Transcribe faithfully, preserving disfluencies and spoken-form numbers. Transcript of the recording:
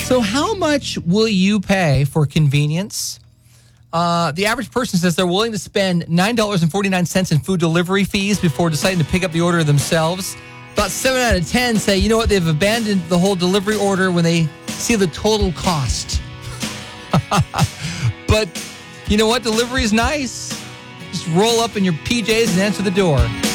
So how much will you pay for convenience? Uh, the average person says they're willing to spend nine dollars and forty-nine cents in food delivery fees before deciding to pick up the order themselves. About seven out of ten say, you know what, they've abandoned the whole delivery order when they see the total cost. But you know what? Delivery is nice. Just roll up in your P Js and answer the door.